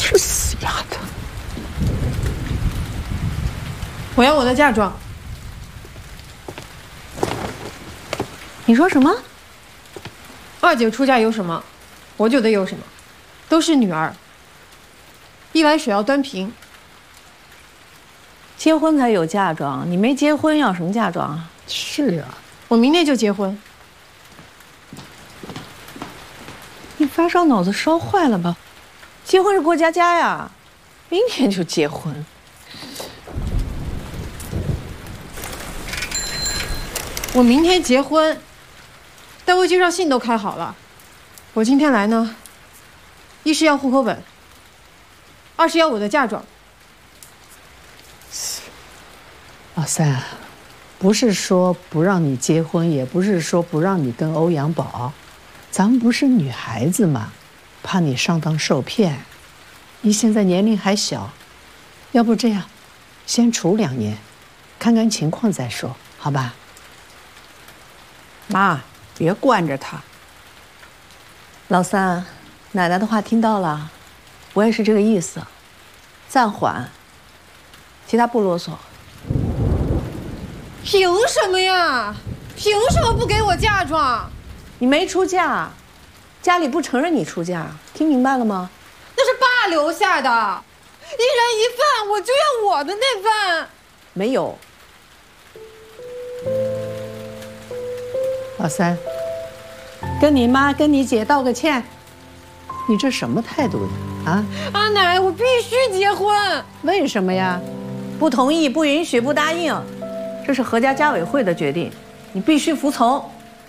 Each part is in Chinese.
这死丫头！ 我要我的嫁妆。 你说什么？ 二姐出嫁有什么，我就得有什么，都是女儿。一碗水要端平。 结婚才有嫁妆，你没结婚要什么嫁妆啊？ 是啊， 我明天就结婚。 你发烧脑子烧坏了吧？结婚是过家家呀，明天就结婚。 我明天结婚，单位介绍信都开好了。我今天来呢，一是要户口本，二是要我的嫁妆。 老三，不是说不让你结婚，也不是说不让你跟欧阳宝，咱们不是女孩子嘛，怕你上当受骗。你现在年龄还小，要不这样，先处2年，看看情况再说，好吧？ 妈，别惯着他。 老三，奶奶的话听到了，我也是这个意思，暂缓，其他不啰嗦。 凭什么呀？凭什么不给我嫁妆？ 你没出嫁，家里不承认你出嫁，听明白了吗？ 那是爸留下的，一人一份，我就要我的那份。 没有。 老三，跟你妈、跟你姐道个歉。你这什么态度呀？啊？ 阿奶，我必须结婚。 为什么呀？ 不同意、不允许、不答应，这是何家家委会的决定，你必须服从。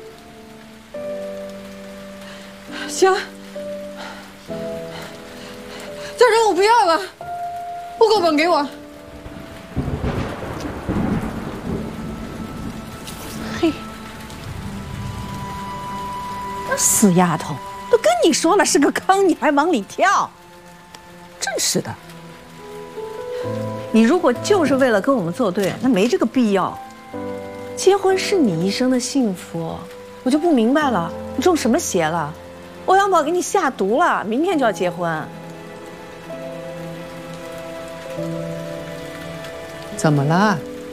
行，嫁妆我不要了，户口本给我。 嘿，那死丫头，都跟你说了是个坑，你还往里跳，真是的。你如果就是为了跟我们作对，那没这个必要。结婚是你一生的幸福，我就不明白了，你中什么邪了？欧阳宝给你下毒了，明天就要结婚。 怎么了？